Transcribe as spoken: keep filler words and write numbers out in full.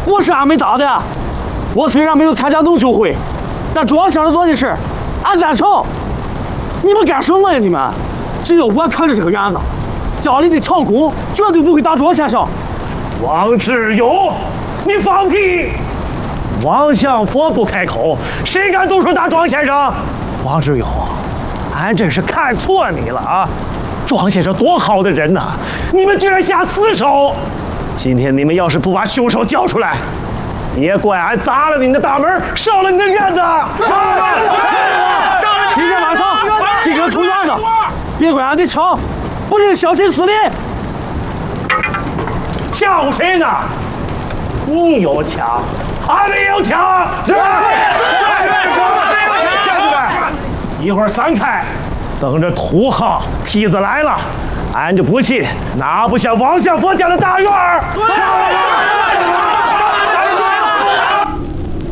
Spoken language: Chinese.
我是俺们打的。我虽然没有参加农酒会，但庄先生做的事，俺赞成。你们干什么呀？你们？只有我看着这个园子，家里的长工绝对不会打庄先生。 王志勇，你放屁！王相佛不开口，谁敢动手打庄先生？王志勇，俺真是看错你了啊！庄先生多好的人呐，你们居然下死手！今天你们要是不把凶手交出来，别怪俺砸了你的大门，烧了你的院子！烧了！ 今天晚上几个出院子，别怪俺的枪不是小心死的。 吓唬谁呢？你有枪，俺没有枪。是。乡亲们，一会儿散开，等着土豪梯子来了，俺就不信哪不像王相佛家的大院儿。